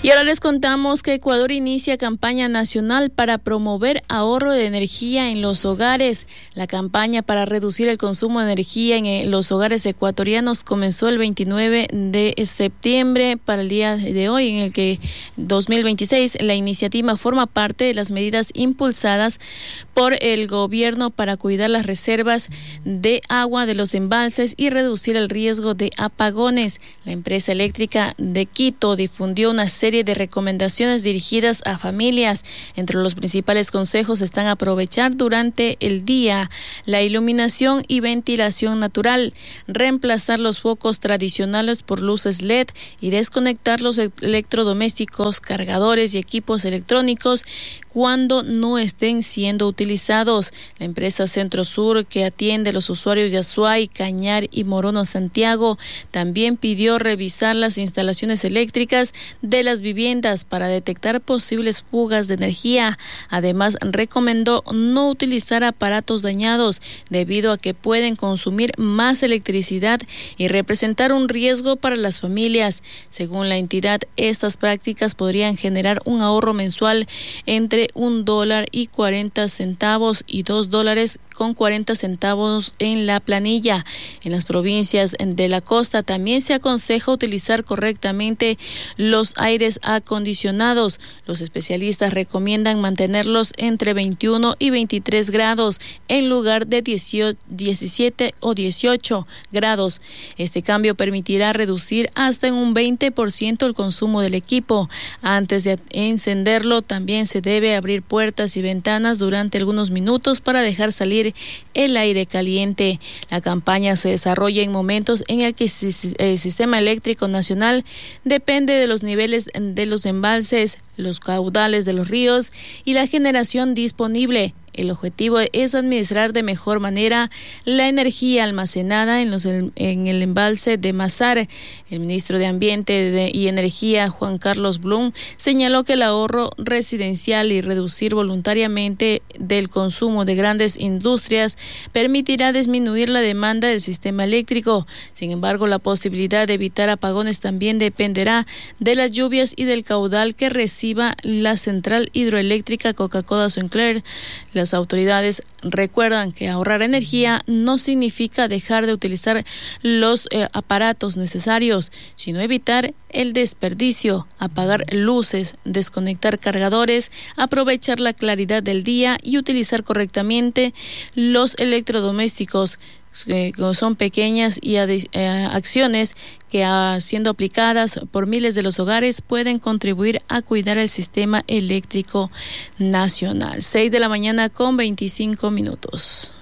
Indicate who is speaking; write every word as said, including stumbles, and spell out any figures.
Speaker 1: Y ahora les contamos que Ecuador inicia campaña nacional para promover ahorro de energía en los hogares. La campaña para reducir el consumo de energía en los hogares ecuatorianos comenzó el veintinueve de septiembre para el día de hoy, en el que dos mil veintiséis. La iniciativa forma parte de las medidas impulsadas por el gobierno para cuidar las reservas de agua de los embalses y reducir el riesgo de apagones. La empresa eléctrica de Quito difundió una serie de recomendaciones dirigidas a familias. Entre los principales consejos están aprovechar durante el día la iluminación y ventilación natural, reemplazar los focos tradicionales por luces L E D y desconectar los electrodomésticos, cargadores y equipos electrónicos cuando no estén siendo utilizados. La empresa Centro Sur, que atiende a los usuarios de Azuay, Cañar y Morono Santiago, también pidió revisar las instalaciones eléctricas de las viviendas para detectar posibles fugas de energía. Además, recomendó no utilizar aparatos dañados debido a que pueden consumir más electricidad y representar un riesgo para las familias. Según la entidad, estas prácticas podrían generar un ahorro mensual entre un dólar y cuarenta centavos y dos dólares con cuarenta centavos en la planilla. En las provincias de la costa también se aconseja utilizar correctamente los aires acondicionados. Los especialistas recomiendan mantenerlos entre veintiuno y veintitrés grados en lugar de diecisiete o dieciocho grados. Este cambio permitirá reducir hasta en un veinte por ciento el consumo del equipo. Antes de encenderlo, también se debe abrir puertas y ventanas durante algunos minutos para dejar salir el aire caliente. La campaña se desarrolla en momentos en el que el sistema eléctrico nacional depende de los niveles de los embalses, los caudales de los ríos y la generación disponible. El objetivo es administrar de mejor manera la energía almacenada en, los, en el embalse de Mazar. El ministro de Ambiente de, y Energía, Juan Carlos Blum, señaló que el ahorro residencial y reducir voluntariamente del consumo de grandes industrias permitirá disminuir la demanda del sistema eléctrico. Sin embargo, la posibilidad de evitar apagones también dependerá de las lluvias y del caudal que reciba la central hidroeléctrica Coca-Cola Sinclair. Las autoridades recuerdan que ahorrar energía no significa dejar de utilizar los eh, aparatos necesarios, sino evitar el desperdicio, apagar luces, desconectar cargadores, aprovechar la claridad del día y utilizar correctamente los electrodomésticos. Eh, son pequeñas y eh, acciones que uh, siendo aplicadas por miles de los hogares pueden contribuir a cuidar el sistema eléctrico nacional. seis de la mañana con veinticinco minutos.